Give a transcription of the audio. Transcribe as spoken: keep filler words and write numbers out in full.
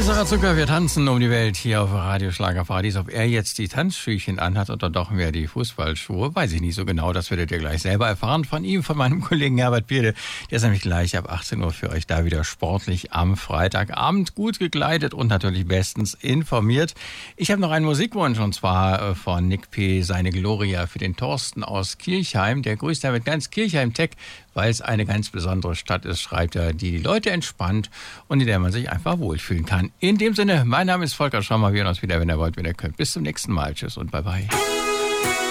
Sarah Zucker, wir tanzen um die Welt hier auf Radio Schlagerparadies. Ob er jetzt die Tanzschüchen anhat oder doch mehr die Fußballschuhe, weiß ich nicht so genau. Das werdet ihr gleich selber erfahren von ihm, von meinem Kollegen Herbert Bierde. Der ist nämlich gleich ab achtzehn Uhr für euch da wieder sportlich am Freitagabend. Gut gekleidet und natürlich bestens informiert. Ich habe noch einen Musikwunsch und zwar von Nick P. Seine Gloria für den Thorsten aus Kirchheim. Der grüßt damit ganz Kirchheim Tech, weil es eine ganz besondere Stadt ist, schreibt er, die die Leute entspannt und in der man sich einfach wohlfühlen kann. In dem Sinne, mein Name ist Volker Schrammer. Wir hören uns wieder, wenn ihr wollt, wenn ihr könnt. Bis zum nächsten Mal. Tschüss und bye bye.